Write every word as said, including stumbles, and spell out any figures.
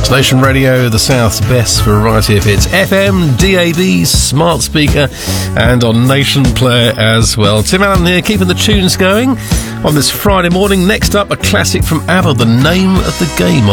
It's Nation Radio, the South's best variety of hits. F M, D A B, smart speaker, and on Nation Player as well. Tim Allen here, keeping the tunes going on this Friday morning. Next up, a classic from ABBA, The Name of the Game.